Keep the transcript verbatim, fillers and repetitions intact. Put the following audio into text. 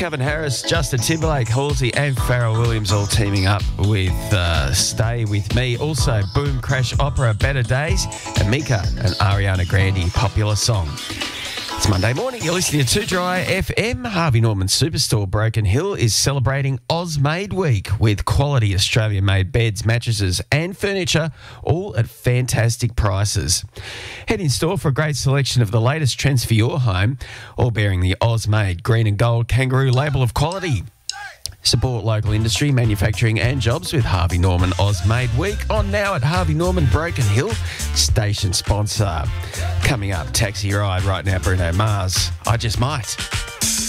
Calvin Harris, Justin Timberlake, Halsey and Pharrell Williams all teaming up with uh, Stay With Me. Also, Boom Crash Opera, Better Days, and Mika and Ariana Grande, Popular Song. It's Monday morning. You're listening to two Dry F M. Harvey Norman Superstore Broken Hill is celebrating AusMade Week with quality Australian-made beds, mattresses and furniture, all at fantastic prices. Head in store for a great selection of the latest trends for your home, all bearing the AusMade green and gold kangaroo label of quality. Support local industry, manufacturing and jobs with Harvey Norman AusMade Week on now at Harvey Norman Broken Hill, station sponsor. Coming up, Taxi Ride right now, Bruno Mars. I Just Might.